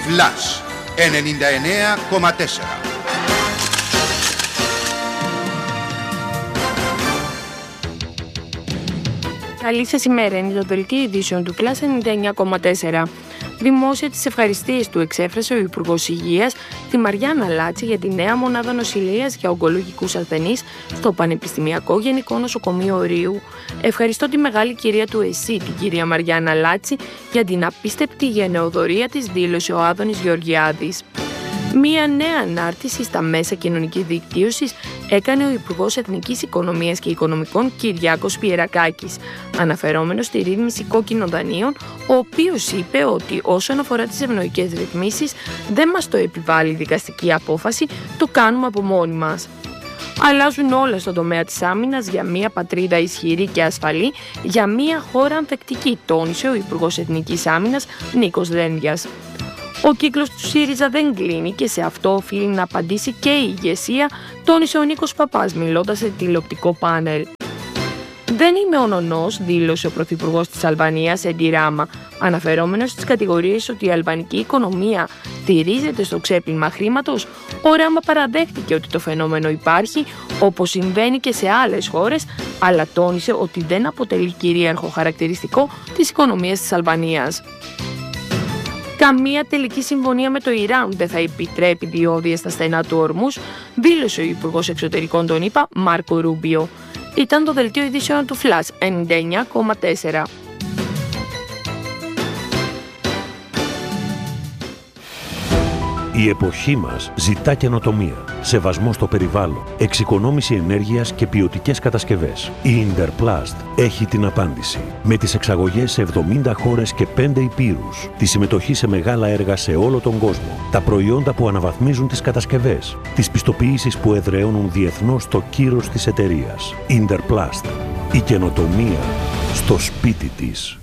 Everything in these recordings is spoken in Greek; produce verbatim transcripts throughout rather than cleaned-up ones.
Flash ενενήντα εννέα κόμμα τέσσερα. Καλή σας ημέρα, είναι το δελτίο ειδήσεων του Flash ενενήντα εννέα κόμμα τέσσερα. Δημόσια τις ευχαριστίες του εξέφρασε ο Υπουργός Υγείας τη Μαριάννα Λάτση για τη νέα μονάδα νοσηλείας για ογκολογικούς ασθενείς στο Πανεπιστημιακό Γενικό Νοσοκομείο Ρείου. Ευχαριστώ τη μεγάλη κυρία του ΕΣΥ, την κυρία Μαριάννα Λάτση, για την απίστευτη γενναιοδωρία της, δήλωσε ο Άδωνης Γεωργιάδης. Μία νέα ανάρτηση στα μέσα κοινωνικής δικτύωσης έκανε ο Υπουργός Εθνικής Οικονομίας και Οικονομικών Κυριάκος Πιερακάκης, αναφερόμενος στη ρύθμιση κόκκινων δανείων, ο οποίος είπε ότι όσον αφορά τις ευνοϊκές ρυθμίσεις δεν μας το επιβάλλει δικαστική απόφαση, το κάνουμε από μόνοι μας. Αλλάζουν όλα στον τομέα της άμυνας για μια πατρίδα ισχυρή και ασφαλή, για μια χώρα ανθεκτική, τόνισε ο Υπουργός Εθνικής Άμυνας Νίκος Δένδιας. Ο κύκλος του ΣΥΡΙΖΑ δεν κλείνει και σε αυτό οφείλει να απαντήσει και η ηγεσία, τόνισε ο Νίκος Παπάς μιλώντας σε τηλεοπτικό πάνελ. «Δεν είμαι ο νονός», δήλωσε ο Πρωθυπουργός της Αλβανίας Έντι Ράμα, αναφερόμενος στις κατηγορίες ότι η αλβανική οικονομία στηρίζεται στο ξέπλυμα χρήματος. Ο Ράμα παραδέχτηκε ότι το φαινόμενο υπάρχει, όπως συμβαίνει και σε άλλες χώρες, αλλά τόνισε ότι δεν αποτελεί κυρίαρχο χαρακτηριστικό της οικονομίας της Αλβανίας. Καμία τελική συμφωνία με το Ιράν δεν θα επιτρέπει διόδια στα στενά του Ορμούς, δήλωσε ο Υπουργός Εξωτερικών των ΗΠΑ Μάρκο Ρούμπιο. Ήταν το δελτίο ειδήσεων του Flash ενενήντα εννέα κόμμα τέσσερα. Η εποχή μας ζητά καινοτομία, σεβασμό στο περιβάλλον, εξοικονόμηση ενέργειας και ποιοτικές κατασκευές. Η Interplast έχει την απάντηση. Με τις εξαγωγές σε εβδομήντα χώρες και πέντε υπήρους, τη συμμετοχή σε μεγάλα έργα σε όλο τον κόσμο, τα προϊόντα που αναβαθμίζουν τις κατασκευές, τις πιστοποιήσεις που εδραιώνουν διεθνώς το κύρος της εταιρείας. Interplast. Η καινοτομία στο σπίτι της.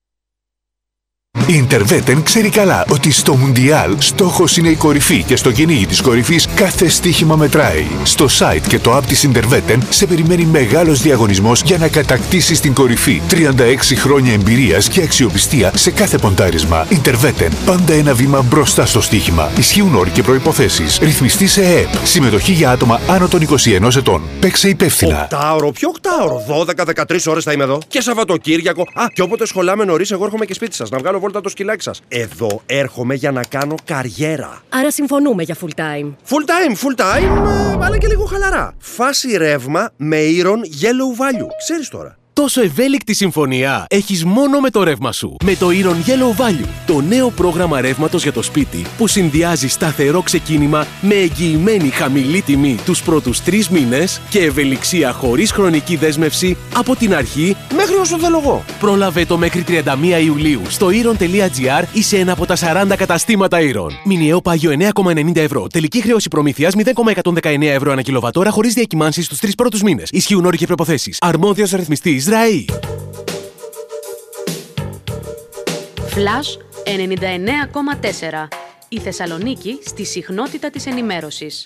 Η Interveten ξέρει καλά ότι στο Μουντιάλ στόχος είναι η κορυφή και στο κυνήγι της κορυφής κάθε στοίχημα μετράει. Στο site και το app της Interveten σε περιμένει μεγάλος διαγωνισμός για να κατακτήσεις την κορυφή. τριάντα έξι χρόνια εμπειρίας και αξιοπιστία σε κάθε ποντάρισμα. Interveten, πάντα ένα βήμα μπροστά στο στοίχημα. Ισχύουν όροι και προϋποθέσεις. Ρυθμιστή σε ΕΕΠ. Συμμετοχή για άτομα άνω των είκοσι ενός ετών. Παίξε υπεύθυνα. Οκτάωρο, ποιο οκτάωρο? δώδεκα με δεκατρείς ώρες θα είμαι εδώ. Και Σαββατοκύριακο. Α, και όποτε σχολάμε νωρίς, εγώ έρχομαι και σπίτι σας να βγάλω βόλτα το σκυλάκι σας. Εδώ έρχομαι για να κάνω καριέρα. Άρα συμφωνούμε για full time. Full time, full time, αλλά και λίγο χαλαρά. Φάση ρεύμα με Iron Yellow Value. Ξέρεις τώρα. Τόσο ευέλικτη συμφωνία έχεις μόνο με το ρεύμα σου. Με το Iron Yellow Value, το νέο πρόγραμμα ρεύματος για το σπίτι που συνδυάζει σταθερό ξεκίνημα με εγγυημένη χαμηλή τιμή τους πρώτους τρεις μήνες και ευελιξία χωρίς χρονική δέσμευση από την αρχή μέχρι όσο θέλω εγώ. Πρόλαβε το μέχρι τριάντα μία Ιουλίου στο iron τελεία gr ή σε ένα από τα σαράντα καταστήματα Iron. Μηνιαίο πάγιο εννέα κόμμα ενενήντα ευρώ. Τελική χρέωση προμήθειας μηδέν κόμμα εκατόν δεκαεννέα ευρώ ανά κιλοβατόρα χωρίς διακυμάνσεις στους τρεις πρώτους μήνες. Ισχύουν όροι και προϋποθέσεις. Αρμόδιος ρυθμιστής ΡΑΗ. Flash ενενήντα εννέα κόμμα τέσσερα. Η Θεσσαλονίκη στη συχνότητα της ενημέρωσης.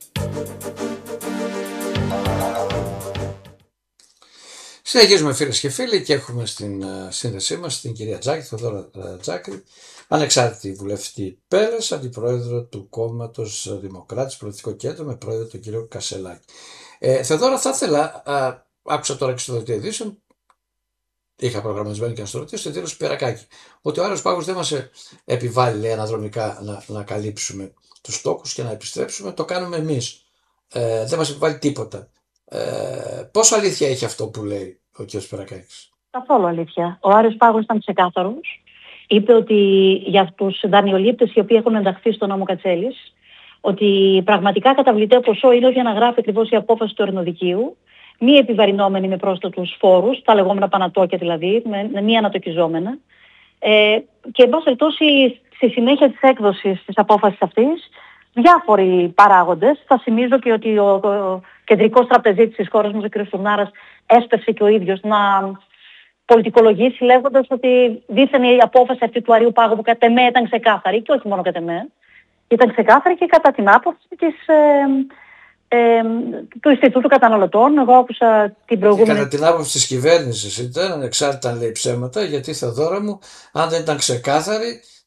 Συνεχίζουμε φίλες και φίλοι και έχουμε στην uh, σύνδεσή μας την κυρία Τζάκη, Θεοδόρα uh, Τζάκη, ανεξάρτητη βουλευτή Πέλες, αντιπρόεδρο του κόμματος Δημοκράτης, Προοδευτικό Κέντρο, με πρόεδρο τον κύριο Κασελάκη. Ε, Θεοδόρα, θα ήθελα, uh, άκουσα τώρα και στο δελτίο ειδήσεων, είχα προγραμματισμένο και να στο ρωτήσω, στην δήλωση Πιερακάκη, ότι ο Άρεος Πάγος δεν μας επιβάλλει, λέει, αναδρομικά να, να καλύψουμε τους στόχους και να επιστρέψουμε, το κάνουμε εμείς. Ε, δεν μας επιβάλλει τίποτα. Ε, πόσο αλήθεια έχει αυτό που λέει ο κ. Πιερακάκης? Καθόλου αλήθεια. Ο Άρεος Πάγος ήταν ξεκάθαρος. Είπε ότι για τους δανειολήπτες οι οποίοι έχουν ενταχθεί στο νόμο Κατσέλης, ότι πραγματικά καταβλητέο ποσό είναι για να γράφει ακριβώς η απόφαση του Ορεινοδικείου, μη επιβαρυνόμενοι με πρόσθετους φόρους, τα λεγόμενα πανατόκια δηλαδή, με, με μη ανατοκιζόμενα. Ε, και εν πάση περιπτώσει, στη συνέχεια της έκδοσης της απόφασης αυτής, διάφοροι παράγοντες, θα θυμίζω και ότι ο, ο κεντρικός τραπεζίτης της χώρας μας, ο κ. Φουρνάρας, έσπευσε και ο ίδιος να πολιτικολογήσει λέγοντας ότι δήθεν η απόφαση αυτή του Αρείου Πάγου που κατ' εμέ ήταν ξεκάθαρη, και όχι μόνο κατ' εμέ, ήταν ξεκάθαρη και κατά την άποψη της... Ε, Ε, του Ινστιτούτου Καταναλωτών. Εγώ άκουσα την προηγούμενη. Κατά την άποψη της κυβέρνησης ήταν, ανεξάρτητα αν λέει ψέματα, γιατί Θεοδόρα μου, αν δεν ήταν ξεκάθαρη,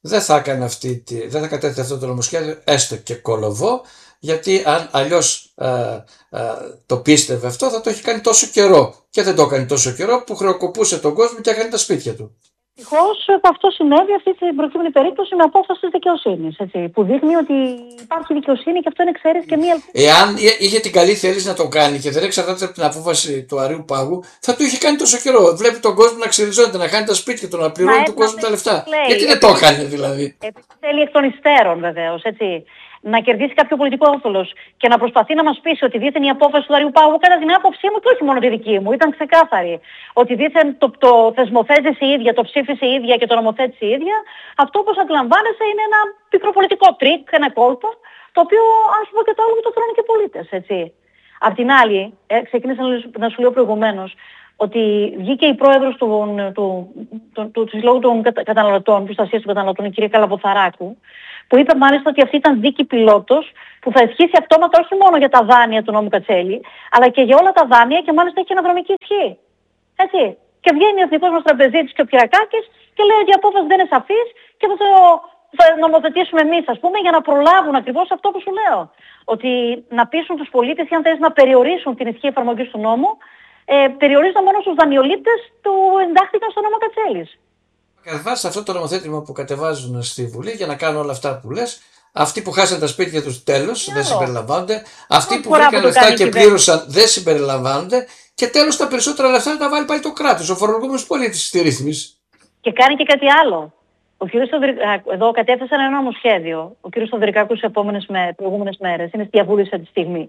δεν θα έκανε αυτή τη, δεν θα κατέθετε αυτό το νομοσχέδιο έστω και κολοβό, γιατί αν αλλιώς ε, ε, το πίστευε αυτό θα το έχει κάνει τόσο καιρό και δεν το έκανε τόσο καιρό που χρεοκοπούσε τον κόσμο και έκανε τα σπίτια του. Ευτυχώς αυτό συνέβη αυτή την προκείμενη περίπτωση με απόφαση της δικαιοσύνης, που δείχνει ότι υπάρχει δικαιοσύνη και αυτό είναι, ξέρεις, και μία ελπίδα. Εάν είχε την καλή θέληση να το κάνει και δεν εξαρτάται από την απόφαση του Αρείου Πάγου, θα το είχε κάνει τόσο καιρό. Βλέπει τον κόσμο να ξεριζώνεται, να χάνει τα σπίτια του, να πληρώνει τον κόσμο τα λεφτά. Λέει, γιατί δεν το έκανε δηλαδή. Θέλει εκ των υστέρων βεβαίως, έτσι. Να κερδίσει κάποιο πολιτικό όφελος και να προσπαθεί να μας πείσει ότι δίθεν η απόφαση του Αρείου Πάγου, κατά την άποψή μου και όχι μόνο τη δική μου, ήταν ξεκάθαρη. Ότι δίθεν το, το θεσμοθέτησε η ίδια, το ψήφισε η ίδια και το νομοθέτησε η ίδια. Αυτό, όπως αντιλαμβάνεσαι, είναι ένα πικροπολιτικό τρίκ, ένα κόλπο, το οποίο, αν σου πω και το άλλο, το τρώνε και οι πολίτες, έτσι. Απ' την άλλη, ε, ξεκίνησα να σου λέω προηγουμένως, ότι βγήκε η πρόεδρος του, του, του, του, του Συλλόγου των Καταναλωτών, Προστασίας των Καταναλωτών, η κυρία Καλαποθαράκου, που είπε μάλιστα ότι αυτή ήταν δίκη πιλότος που θα ισχύσει αυτόματα όχι μόνο για τα δάνεια του νόμου Κατσέλη, αλλά και για όλα τα δάνεια και μάλιστα έχει αναδρομική ισχύ. Έτσι. Και βγαίνει ο εθνικός μας τραπεζίτης και ο Πυρακάκης και λέει ότι η απόφαση δεν είναι σαφής και θα το θα νομοθετήσουμε εμείς, ας πούμε, για να προλάβουν ακριβώς αυτό που σου λέω. Ότι να πείσουν τους πολίτες ή αν θες να περιορίσουν την ισχύ εφαρμογής του νόμου, ε, περιορίζονται μόνο στους δανειολήπτες που εντάχθηκαν στο νόμο Κατσέλης. Κατεβάσει αυτό το νομοθέτημα που κατεβάζουν στη Βουλή για να κάνουν όλα αυτά που λες. Αυτοί που χάσαν τα σπίτια τους τέλος δεν συμπεριλαμβάνονται. Αυτοί που βρήκαν λεφτά και πλήρωσαν δεν συμπεριλαμβάνονται. Και τέλος τα περισσότερα λεφτά τα βάλει πάλι το κράτος, ο φορολογούμενος πολίτης στη ρύθμιση. Και κάνει και κάτι άλλο. Ο κ. Στοδρικάκου, εδώ κατέθεσαν ένα νομοσχέδιο. Ο κ. Στοδρικάκου στις επόμενες με, προηγούμενες μέρες, είναι στη διαβούλευση αυτή τη στιγμή.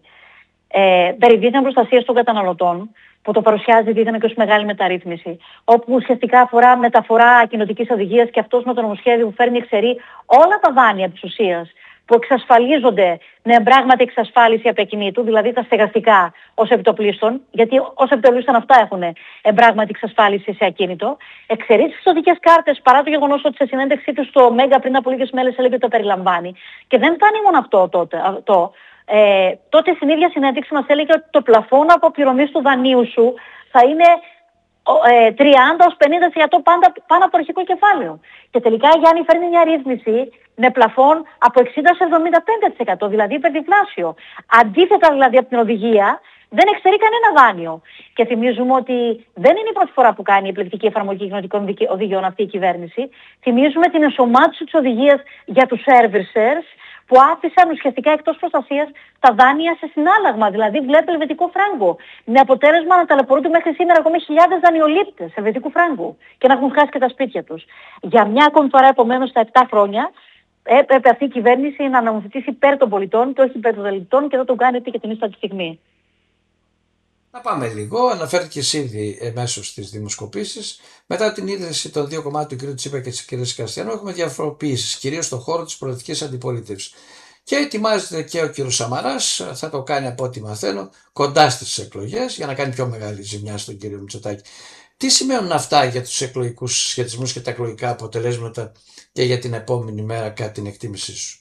Ε, περί δίθεν προστασίας των καταναλωτών, που το παρουσιάζει δίθεν και ως μεγάλη μεταρρύθμιση, όπου ουσιαστικά αφορά μεταφορά κοινοτικής οδηγίας και αυτός με το νομοσχέδιο που φέρνει εξαιρεί όλα τα δάνεια της ουσίας που εξασφαλίζονται με πράγματι εξασφάλιση απεκινήτου, δηλαδή τα στεγαστικά ως επιτοπλίστων, γιατί ως επιτοπλίστων αυτά έχουν πράγματι εξασφάλιση σε ακίνητο, εξαιρεί τις οδικές κάρτες παρά το γεγονός ότι σε συνέντευξή του στο Μέγκα πριν από λίγες μέρες έλεγε ότι το περιλαμβάνει. Και δεν φτάνει μόνο αυτό τότε. Αυτό. Ε, τότε στην ίδια συνέντευξη μας έλεγε ότι το πλαφόνο αποπληρωμής του δανείου σου θα είναι ε, τριάντα έως πενήντα τοις εκατό πάνω από το αρχικό κεφάλαιο. Και τελικά η Γιάννη φέρνει μια ρύθμιση με πλαφόν από εξήντα σε εβδομήντα πέντε τοις εκατό, δηλαδή υπερδιπλάσιο. Αντίθετα δηλαδή από την οδηγία, δεν εξαιρεί κανένα δάνειο. Και θυμίζουμε ότι δεν είναι η πρώτη φορά που κάνει η επιλεκτική εφαρμογή κοινοτικών οδηγιών αυτή η κυβέρνηση. Θυμίζουμε την ενσωμάτωση της οδηγίας για τους servicers, που άφησαν ουσιαστικά εκτός προστασίας τα δάνεια σε συνάλλαγμα, δηλαδή βλέπει ελβετικό φράγκο. Με αποτέλεσμα να ταλαιπωρούνται μέχρι σήμερα ακόμη χιλιάδες δανειολήπτες ελβετικού φράγκου και να έχουν χάσει και τα σπίτια τους. Για μια ακόμη φορά, επομένως, στα επτά χρόνια έπρεπε αυτή η κυβέρνηση να νομοθετήσει υπέρ των πολιτών και όχι υπέρ των δανειτών και δεν το κάνει και την ίστα τη στιγμή. Να πάμε λίγο. Αναφέρθηκε ήδη εμέσως στις δημοσκοπήσεις. Μετά την ίδρυση των δύο κομμάτων του κ. Τσίπρα και της κ. Καστιανού, έχουμε διαφοροποιήσεις, κυρίως στον χώρο της προοδευτικής αντιπολίτευσης. Και ετοιμάζεται και ο κ. Σαμαράς, θα το κάνει από ό,τι μαθαίνω, κοντά στις εκλογές, για να κάνει πιο μεγάλη ζημιά στον κ. Μητσοτάκη. Τι σημαίνουν αυτά για τους εκλογικούς σχετισμούς και τα εκλογικά αποτελέσματα και για την επόμενη μέρα, κατά την εκτίμησή σου?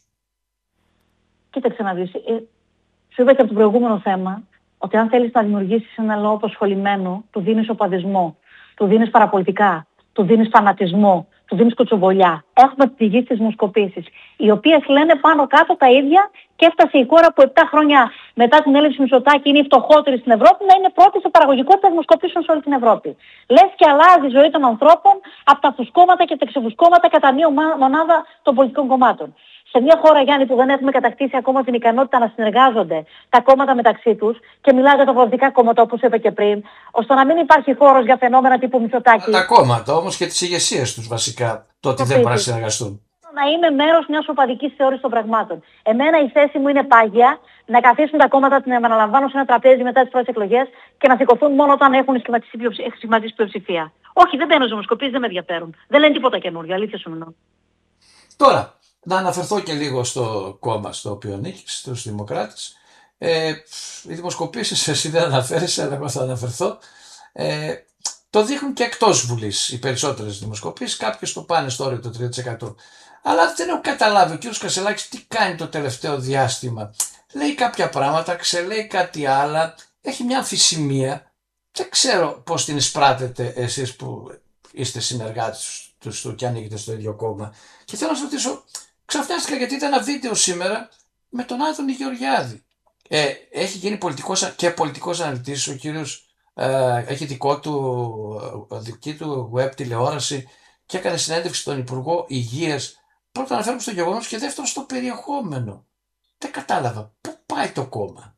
Κοίταξε να δεις. Ε, σου είπα και από το προηγούμενο θέμα ότι αν θέλεις να δημιουργήσεις ένα λαό απασχολημένο, του δίνεις οπαδισμό, του δίνεις παραπολιτικά, του δίνεις φανατισμό, του δίνεις κουτσομπολιά. Έχουμε πηγή στις δημοσκοπήσεις, οι οποίες λένε πάνω κάτω τα ίδια και έφτασε η χώρα που επτά χρόνια μετά την έλευση Μητσοτάκη είναι η φτωχότερη στην Ευρώπη να είναι πρώτη σε παραγωγικότητα δημοσκοπήσεων σε όλη την Ευρώπη. Λες και αλλάζει η ζωή των ανθρώπων από τα φουσκώματα και τα ξεφουσκώματα κατά μία μονάδα των πολιτικών κομμάτων. Σε μια χώρα, Γιάννη, που δεν έχουμε κατακτήσει ακόμα την ικανότητα να συνεργάζονται τα κόμματα μεταξύ τους, και μιλάω για τα πολιτικά κόμματα, όπως είπα και πριν, ώστε να μην υπάρχει χώρος για φαινόμενα τύπου Μητσοτάκη. Τα κόμματα όμως και τις ηγεσίες τους βασικά, το ότι δεν μπορούν να συνεργαστούν. Να είμαι μέρος μιας οπαδικής θεώρησης των πραγμάτων. Εμένα η θέση μου είναι πάγια να καθίσουν τα κόμματα, την επαναλαμβάνω, σε ένα τραπέζι μετά τις πρώτες εκλογές και να σηκωθούν μόνο όταν έχουν σχηματίσει πλειοψηφία. Όχι, δεν μπαίνω δημοσκοπήσεις, δεν με ενδιαφέρουν. Δεν λένε τίποτα καινούργιο, αλήθεια σου μιλώ. Τώρα, να αναφερθώ και λίγο στο κόμμα στο οποίο ανήκεις, στους Δημοκράτες. Ε, οι δημοσκοπήσεις εσύ δεν αναφέρεσαι, αλλά εγώ θα αναφερθώ. Ε, το δείχνουν και εκτός Βουλής οι περισσότερες δημοσκοπήσεις. Κάποιες το πάνε στο όριο το τρία τοις εκατό. Αλλά δεν έχω καταλάβει ο κ. Κασελάκης τι κάνει το τελευταίο διάστημα. Λέει κάποια πράγματα, ξελέει κάτι άλλα, έχει μια αμφισημία. Δεν ξέρω πώς την εισπράτετε εσείς που είστε συνεργάτες του και ανοίγετε στο ίδιο κόμμα. Και θέλω να σας ρωτήσω, ξαφνιάστηκα γιατί ήταν ένα βίντεο σήμερα με τον Άδωνη Γεωργιάδη. Ε, έχει γίνει πολιτικός και πολιτικός αναλυτής ο κύριος, ε, έχει δικό του, δική του web τηλεόραση και έκανε συνέντευξη στον Υπουργό Υγείας. Πρώτα αναφέρουμε στο γεγονός και δεύτερον στο περιεχόμενο. Δεν κατάλαβα. Πού πάει το κόμμα?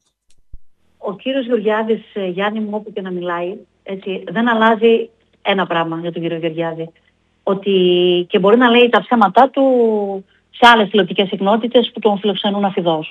Ο κύριος Γεωργιάδης, Γιάννη μου, όπου και να μιλάει, έτσι, δεν αλλάζει ένα πράγμα για τον κύριο Γεωργιάδη. Ότι και μπορεί να λέει τα ψέματά του σε άλλες τηλεοπτικές συχνότητες που τον φιλοξενούν αφιδώς.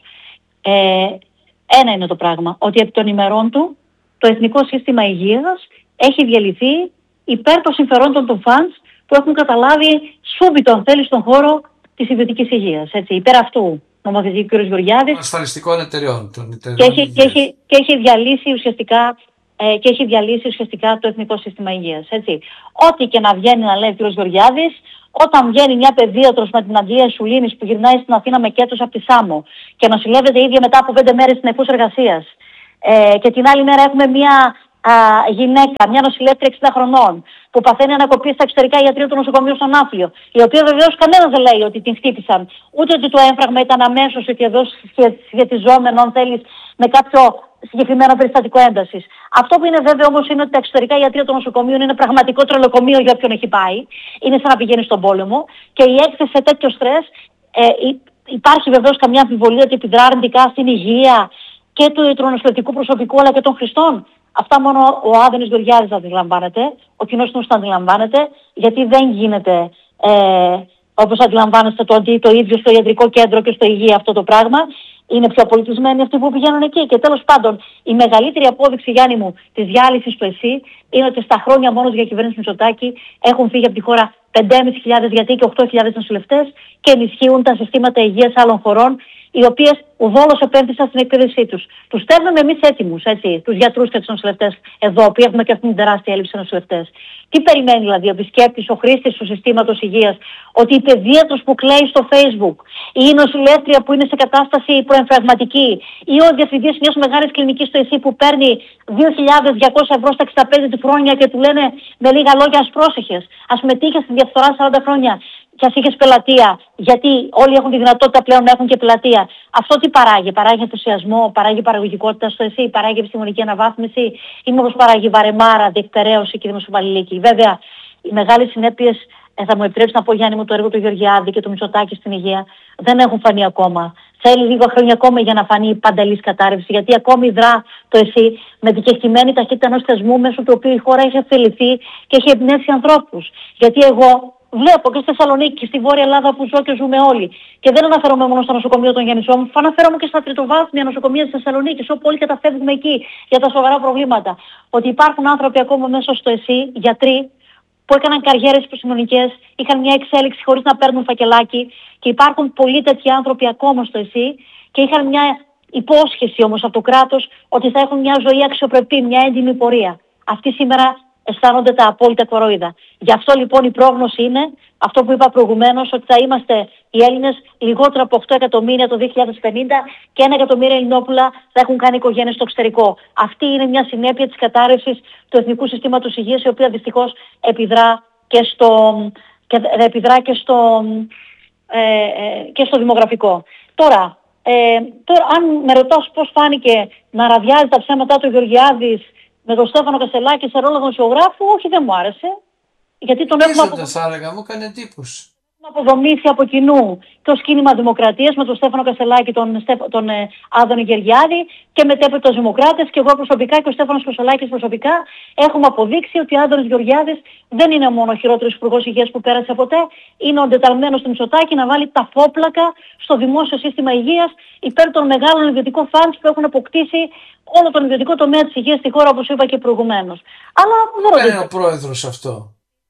Ε, ένα είναι το πράγμα, ότι επί των ημερών του το Εθνικό Σύστημα Υγείας έχει διαλυθεί υπέρ των συμφερόντων των φανς που έχουν καταλάβει σούβητο, αν θέλει, στον χώρο της ιδιωτικής υγείας. Έτσι, υπέρ αυτού νομοθετεί ο κ. Γεωργιάδης. Ασφαλιστικών εταιριών. εταιριών και, έχει, και, έχει, και έχει διαλύσει ουσιαστικά ε, και έχει διαλύσει ουσιαστικά το Εθνικό Σύστημα Υγείας. Έτσι. Ό,τι και να βγαίνει να λέει ο κ. Γεωργιάδης, όταν βγαίνει μια παιδίατρος με την Αγγλία Σουλήνης που γυρνάει στην Αθήνα με κέτος από τη Σάμο και νοσηλεύεται ίδια μετά από πέντε μέρες συνεχούς εργασίας, ε, και την άλλη μέρα έχουμε μια α, γυναίκα, μια νοσηλεύτρια εξήντα χρονών, που παθαίνει ανακοπή στα εξωτερικά ιατρείο του νοσοκομείου στον Άφλιο, η οποία βεβαίως κανένας δεν λέει ότι την χτύπησαν, ούτε ότι το έμφραγμα ήταν αμέσως ότι εδώ σχετιζόμενο, αν θέλεις, με κάποιο συγκεκριμένο περιστατικό έντασης. Αυτό που είναι βέβαιο όμως είναι ότι τα εξωτερικά ιατρεία των νοσοκομείων είναι πραγματικό τρελοκομείο για όποιον έχει πάει. Είναι σαν να πηγαίνει στον πόλεμο και η έκθεση σε τέτοιο στρες, ε, υπάρχει βεβαίως καμιά αμφιβολία ότι επιδρά αρνητικά στην υγεία και του ιατρονοσηλευτικού προσωπικού αλλά και των χρηστών. Αυτά μόνο ο Άδωνης Γεωργιάδης θα αντιλαμβάνεται, ο κοινός νους θα αντιλαμβάνεται, γιατί δεν γίνεται, ε, όπως αντιλαμβάνεστε, το, το ίδιο στο ιατρικό κέντρο και στο υγεία αυτό το πράγμα. Είναι πιο πολιτισμένοι αυτοί που πηγαίνουν εκεί. Και τέλος πάντων, η μεγαλύτερη απόδειξη, Γιάννη μου, της διάλυσης του ΕΣΥ είναι ότι στα χρόνια μόνο για κυβέρνηση Μητσοτάκη έχουν φύγει από τη χώρα πέντε χιλιάδες πεντακόσιοι γιατροί και οκτώ χιλιάδες νοσηλευτές και ενισχύουν τα συστήματα υγείας άλλων χωρών, οι οποίες ουδόλως επένδυσαν στην εκπαίδευσή τους. Τους στέλνουμε εμείς έτοιμους, έτσι, τους γιατρούς και τους νοσηλευτές εδώ, που έχουμε και αυτήν την τεράστια έλλειψη νοσηλευτές. Τι περιμένει δηλαδή ο επισκέπτης, ο χρήστης του συστήματος υγείας, ότι η παιδίατρος που κλαίει στο Facebook, ή η νοσηλεύτρια που είναι σε κατάσταση προεμφραγματική, ή ο διευθυντής μιας μεγάλης κλινικής στο ΕΣΥ που παίρνει δύο χιλιάδες διακόσια ευρώ στα εξήντα πέντε του χρόνια και του λένε με λίγα λόγια ας πρόσεχες, ας μετήχες στη διαφθορά σαράντα χρόνια και ας είχες πελατεία, γιατί όλοι έχουν τη δυνατότητα πλέον να έχουν και πελατεία. Αυτό τι παράγει? Παράγει ενθουσιασμό, παράγει παραγωγικότητα στο ΕΣΥ, παράγει επιστημονική αναβάθμιση, ή μήπως παράγει βαρεμάρα, διεκπαιρέωση και δημοσιοπαλληλίκη? Βέβαια, οι μεγάλες συνέπειες, ε, θα μου επιτρέψει να πω, Γιάννη μου, το έργο του Γεωργιάδη και του Μητσοτάκη στην υγεία δεν έχουν φανεί ακόμα. Θέλει λίγα χρόνια ακόμα για να φανεί η παντελής κατάρρευση, γιατί ακόμη δρά το ΕΣΥ με δικαιωμένη ταχύτητα ενός θεσμού μέσω του οποίου η χώρα έχει ωφεληθεί και έχει εμπνεύσει ανθρώπους. Γιατί εγώ βλέπω και στη Θεσσαλονίκη και στη Βόρεια Ελλάδα που ζω και ζούμε όλοι. Και δεν αναφέρομαι μόνο στο νοσοκομείο των Γιαννησών, αναφέρομαι και στα τριτοβάθμια νοσοκομεία της Θεσσαλονίκης, όπου όλοι καταφεύγουμε εκεί για τα σοβαρά προβλήματα. Ότι υπάρχουν άνθρωποι ακόμα μέσα στο ΕΣΥ, γιατροί, που έκαναν καριέρες επιστημονικές, είχαν μια εξέλιξη χωρίς να παίρνουν φακελάκι, και υπάρχουν πολλοί τέτοιοι άνθρωποι ακόμα στο ΕΣΥ και είχαν μια υπόσχεση όμως από το κράτος ότι θα έχουν μια ζωή αξιοπρεπή, μια έντιμη πορεία. Αυτοί σήμερα αισθάνονται τα απόλυτα κορόιδα. Γι' αυτό λοιπόν η πρόγνωση είναι αυτό που είπα προηγουμένως, ότι θα είμαστε οι Έλληνες λιγότερο από οκτώ εκατομμύρια το δύο χιλιάδες πενήντα και ένα εκατομμύριο Ελληνόπουλα θα έχουν κάνει οικογένειες στο εξωτερικό. Αυτή είναι μια συνέπεια της κατάρρευσης του Εθνικού Συστήματος Υγείας, η οποία δυστυχώς επιδρά και στο, και, επιδρά και στο, ε, ε, και στο δημογραφικό. Τώρα, ε, τώρα, αν με ρωτάς πώς φάνηκε να ραδιάζει τα ψέματά του Γεωργιάδης με τον Στέφανο Κασελάκη σε ρόλο δημοσιογράφου, όχι, δεν μου άρεσε. Γιατί τον έχουμε απο... θα έλεγα, μου έκανε εντύπωση. αποδομήσει από κοινού και ως κίνημα Δημοκρατίας με τον Στέφανο Κασελάκη, τον, Στέφ... τον ε, Άδωνη Γεωργιάδη και μετέπειτα τους Δημοκράτες, και εγώ προσωπικά και ο Στέφανος Κασελάκης προσωπικά έχουμε αποδείξει ότι ο Άδωνης Γεωργιάδης δεν είναι μόνο ο χειρότερος υπουργός υγείας που πέρασε ποτέ, είναι ο εντεταλμένος του Μητσοτάκη να βάλει τα φόπλακα στο δημόσιο σύστημα υγείας υπέρ των μεγάλων ιδιωτικών φαντς που έχουν αποκτήσει όλο τον ιδιωτικό τομέα της υγείας στη χώρα, όπως είπα και προηγουμένως. Αλλά δεν είναι ο πρόεδρος αυτό.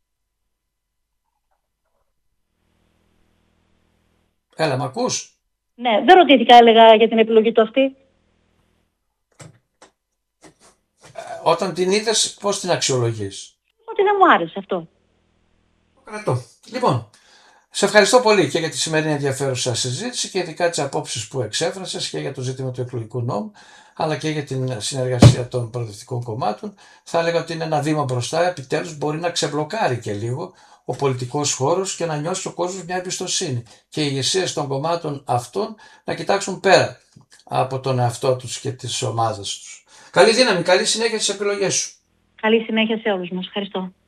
Έλα, μ' ακούς? Ναι, δεν ρωτήθηκα, έλεγα, για την επιλογή του αυτή. Ε, όταν την είδες, πώς την αξιολογείς? Ότι δεν μου άρεσε αυτό. Κρατώ. Λοιπόν, σε ευχαριστώ πολύ και για τη σημερινή ενδιαφέρουσα συζήτηση και ειδικά τις απόψεις που εξέφρασες και για το ζήτημα του εκλογικού νόμου, αλλά και για την συνεργασία των προοδευτικών κομμάτων. Θα έλεγα ότι είναι ένα βήμα μπροστά, επιτέλους μπορεί να ξεμπλοκάρει και λίγο ο πολιτικός χώρος και να νιώσει ο κόσμος μια εμπιστοσύνη και οι ηγεσίες των κομμάτων αυτών να κοιτάξουν πέρα από τον εαυτό τους και τις ομάδες τους. Καλή δύναμη, καλή συνέχεια στις επιλογές σου. Καλή συνέχεια σε όλους μας. Ευχαριστώ.